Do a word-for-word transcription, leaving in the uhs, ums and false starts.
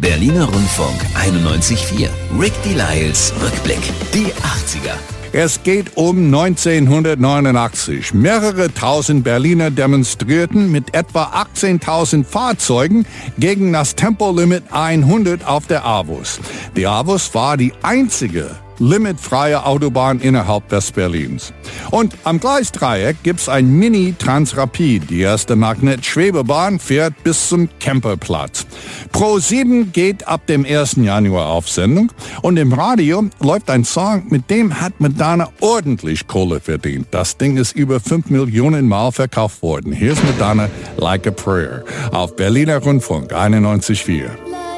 Berliner Rundfunk einundneunzig Komma vier. Rick Delisles Rückblick. Die achtziger. Es geht um neunzehnhundertneunundachtzig. Mehrere tausend Berliner demonstrierten mit etwa achtzehntausend Fahrzeugen gegen das Tempolimit hundert auf der A W U S. Die A W U S war die einzige limitfreie Autobahn innerhalb des Berlins. Und am Gleisdreieck gibt's ein Mini-Transrapid. Die erste Magnet-Schwebebahn fährt bis zum Kemperplatz. Pro sieben geht ab dem ersten Januar auf Sendung und im Radio läuft ein Song, mit dem hat Madonna ordentlich Kohle verdient. Das Ding ist über fünf Millionen Mal verkauft worden. Hier ist Madonna Like a Prayer auf Berliner Rundfunk einundneunzig Komma vier.